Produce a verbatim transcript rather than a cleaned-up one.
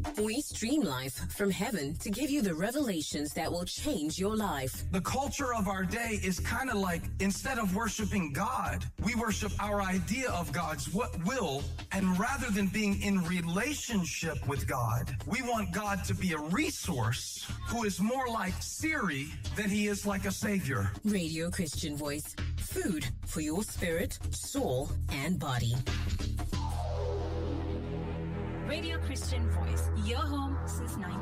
We stream life from heaven to give you the revelations that will change your life. The culture of our day is kind of like, instead of worshiping God, we worship our idea of God's will, and rather than being in relationship with God, we want God to be a resource who is more like Siri than he is like a savior. Radio Christian Voice. Food for your spirit, soul, and body. Radio Christian Voice, your home since nineteen